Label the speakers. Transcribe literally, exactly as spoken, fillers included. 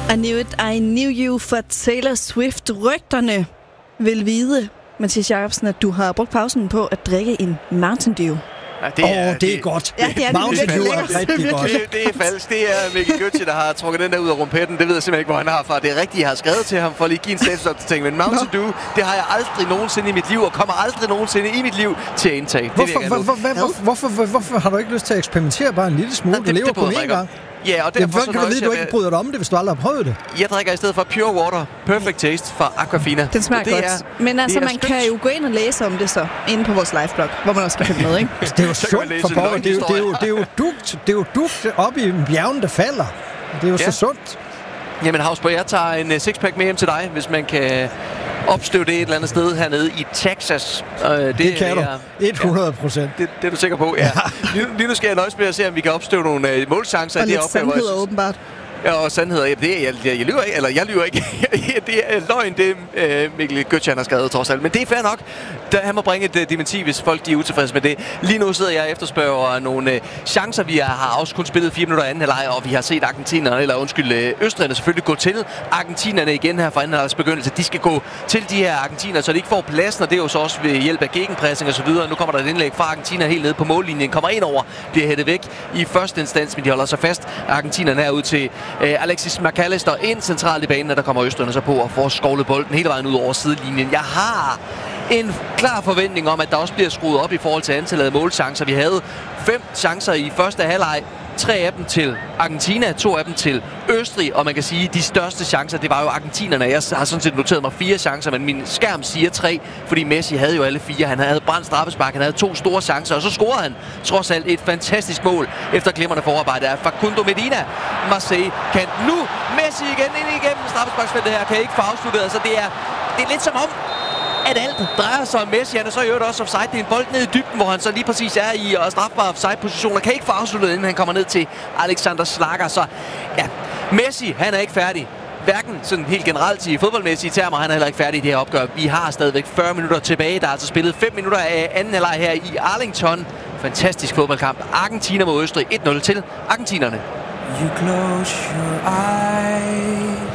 Speaker 1: I knew it, I knew you for Taylor Swift. Rygterne vil vide, Mathias Jacobsen, at du har brugt pausen på at drikke en Mountain Dew.
Speaker 2: Ja, det er,
Speaker 3: oh, det, det er godt.
Speaker 1: Ja, det er
Speaker 3: Mountain Dew er rigtig godt.
Speaker 2: Det, det er falsk. Det er Mikkel Götze, der har trukket den der ud af rumpetten. Det ved jeg simpelthen ikke, hvor han har fra. Det er rigtigt, jeg har skrevet til ham for at lige give en statusopdatering. Men Mountain Dew, det har jeg aldrig nogensinde i mit liv, og kommer aldrig nogensinde i mit liv til at indtage.
Speaker 3: Hvorfor, det hvor, hvor, hvor, hvorfor, hvorfor, hvorfor har du ikke lyst til at eksperimentere bare en lille smule? Du lever kun én gang.
Speaker 2: Ja, og derfor
Speaker 3: så kan du vide, at du ikke bryder dig om det, hvis du aldrig har prøvet det.
Speaker 2: Jeg drikker i stedet for Pure Water Perfect Taste fra Aquafina.
Speaker 1: Den smager godt. Er, Men altså, man skønt. Kan jo gå ind og læse om det så, inde på vores liveblog, hvor man også kan finde med, ikke?
Speaker 3: Det er jo sundt for borger. Det er jo, det er jo, det er jo dugt, det er jo dugt op i bjergen, der falder. Det er jo ja. så sundt.
Speaker 2: Jamen, Havsborg, jeg tager en uh, sixpack med hjem til dig, hvis man kan opstøve det et eller andet sted hernede i Texas.
Speaker 3: Uh, det, det kan er, du. hundrede procent.
Speaker 2: Ja, det, det er du sikker på, ja. ja. Lige, lige nu skal jeg nøjes med at se, om vi kan opstøve nogle uh, målchancer.
Speaker 1: Og lidt sandhed, åbenbart.
Speaker 2: Ja, og sandheder. Ja, det er, jeg, jeg, jeg lyver ikke, eller jeg lyver ikke. Det er løgn, det øh, Mikkel Götze har skrevet trods alt. Men det er fair nok. Der, han må bringe et uh, dementi, hvis folk de er utilfredse med det. Lige nu sidder jeg og efterspørger nogle uh, chancer. Vi har også kun spillet fire minutter anden halvleg, og vi har set argentinerne, eller undskyld, øh, østrigerne selvfølgelig gå til argentinerne igen her fra anden halvlegs begyndelse. De skal gå til de her argentiner, så de ikke får pladsen, og det er jo så også ved hjælp af gegenpressing og så videre. Nu kommer der et indlæg fra Argentina helt nede på mållinjen, kommer ind over, bliver hættet væk i første instans, men de holder sig fast. Argentinerne er ud til Uh, Alexis McAllister ind centralt i banen, og der kommer østrigerne så på og får skovlet bolden hele vejen ud over sidelinjen. Jeg har en klar forventning om, at der også bliver skruet op i forhold til antallet af målchancer. Vi havde fem chancer i første halvleg. Tre af dem til Argentina, to af dem til Østrig, og man kan sige, at de største chancer, det var jo argentinerne. Jeg har sådan set noteret mig fire chancer, men min skærm siger tre, fordi Messi havde jo alle fire. Han havde brændt straffespark, han havde to store chancer, og så scorede han trods alt et fantastisk mål efter glimrende forarbejde af Facundo Medina. Marseille kan nu Messi igen ind igennem straffesparksfeltet her, kan ikke få afsluttet. Altså det er, det er lidt som om, at alt drejer sig om Messi. Han er så i øvrigt også offside. Det er en bold ned i dybden, hvor han så lige præcis er i og strafbar offside-positioner. Kan ikke få afsluttet, inden han kommer ned til Alexander Schlager. Så ja, Messi, han er ikke færdig. Hverken sådan helt generelt i fodboldmæssige termer, han er heller ikke færdig i det her opgør. Vi har stadigvæk fyrre minutter tilbage. Der er altså spillet fem minutter af anden halvleg her i Arlington. Fantastisk fodboldkamp. Argentina mod Østrig. et nul til argentinerne.
Speaker 4: You close your eyes.